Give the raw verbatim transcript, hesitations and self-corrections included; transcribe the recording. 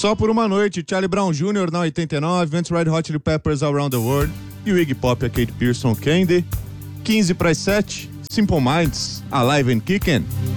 Só por uma noite, Charlie Brown Júnior na oitenta e nove, antes Red Hot Chili Peppers Around the World e o Iggy Pop e a Kate Pearson Candy. quinze para as sete, Simple Minds, Alive and Kickin'.